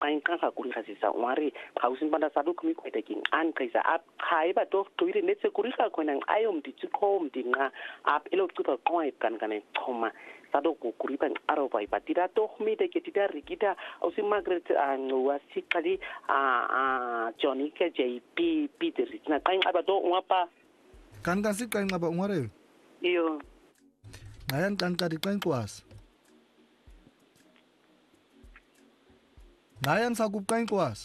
qainqa ga kuri ga sisa ngware ga usimbanda sadu kumi kwete king an kaisa up khai ba to toire netse kuri ga khona ayo mditsikho mdinqa up elo tsipa qoi kan choma sado kuri ban aro bai patira to khmide ke tida rikita ausi Margaret ngwa sikali Johnny ke JP Peter na qainqa ba to ngapa kan siqainqa ba ngware iyo ngayan kan di qainqwas ngayan sakup qainqwas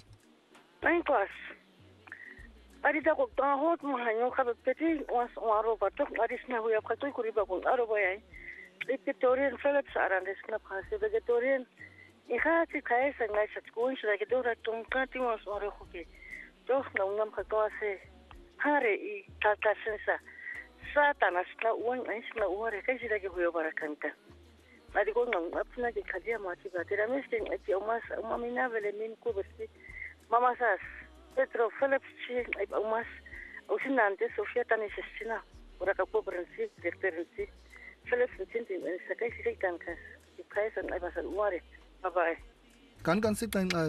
Ari ta ko ta hot mo hanyo ka peti was waro ba to ari sna huya ka to kuri ba ko aro ba yai Victorian Philips arandes na phase Victorian iha ti kai sa ngai sa ko shira ke dora tong ka ti was aro ko ke to na ngam ka to ase hare I ta sensa satana sna uan ai sna uare kai shira ke huya barakanta Ari ko ngam apna ke khadia ma ti ba tera mesting ati omas mamina vele min ko besti mama sas Petro Philips chi ai umas usinante Sofia tani sestina ora ka ko prensi directorensi Philips tintin sa kai si kan kas kai san ai basal uare bye kan si kan ai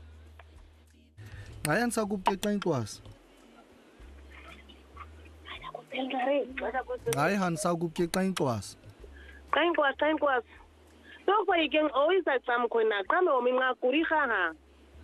ngayan sa gup ke kan kwas ngai han sa gup ke kan kwas to ko igen always at some kona kama ominga kuri ha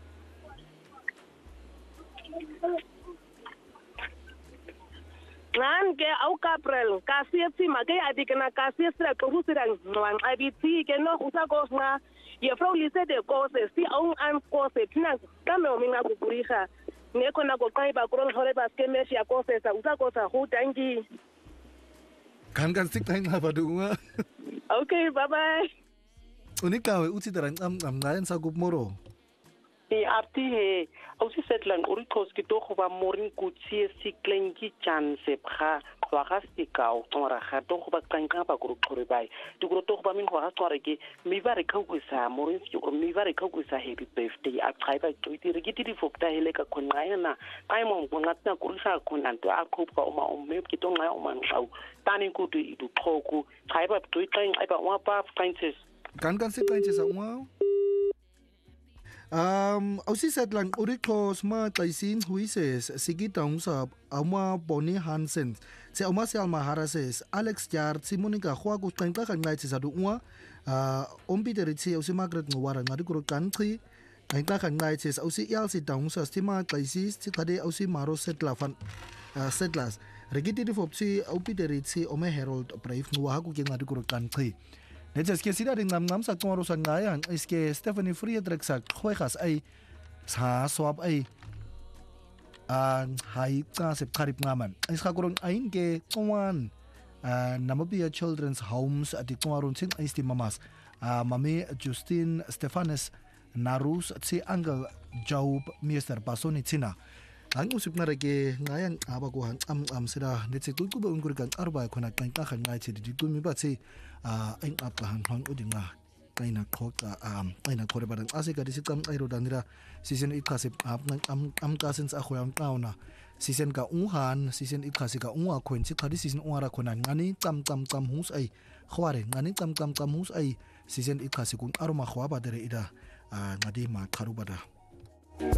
Ngan ke au April kasi si magay adikena kasi sira ko husirang ngwan abiti ke no usa ko nga ye frau lise de cose si au an cose tina kama ominga kupuriha neko na ko kai ba kron hore ba ke meshi ya cose sa usa ko sa hu dangi kan sik tai na ba dunga Okay bye bye Unikawe uti darang ngayan sa gup moro apti he ausi setlang uri khos ki to khoba morin kutsi si klenki chan se pha khwa ga stikao tsora ga to khoba kanka ba guru khore bai to guru to khoba min khwa ga tsora ke mi ba re khaukwisa morin si o mi ba re khaukwisa happy birthday a khai ba to ti re ki ti fopta hele ka khona yana ai mo ngatna kuri sa khona to a khopka o ma o me ki to ngai o man au tani ku tu du khoku khai ba to tlang ai ba wa pa Francis kan si Francis wa ausi setlang uri khos ma taisin huises sigitang sa ama Bonnie Hansen se ama Selma Harases Alex Jar Simonica khwa ku tangka kan ngai sa du wa ombi deritsi ausi Margaret ngwara ngadi ku kan tri tangka kan ngai ses ausi yal si tang sa stima taisis ti tade ausi Maro Setlafan Setlas regiti di fopsi ombi deritsi ome Harold Brave ngwa ku ke ngadi ku kan tri Netes ke sida ding nam sa kong arusan ngayan is ke Stephanie Friedrich sa khwekhas ay sa swab ay ang hay ka sep karip ngaman is ka kurang ain ke kongwan Namibia Children's Homes at kong arun sin ay sti mamas mami Justine Stefanes Narus at si Angel Job Mr. Pasoni Tina ang usip na rege ngayan abaguhan sida netsi tutu ba ungurikan arbay konak kan kan ngai chi di tumi ba si ang apahan hang udinga kaina khoka kaina khore badang ase ka disikam ai rodanira season 8 kasip am kasens a khoyam tauna season ka uhan season 8 kasika unga khoin chi khadi season ungara khona ngani tam hus ai khware ngani tam hus ai season 8 kasikun aroma khwa badere ida ngadi ma kharu bada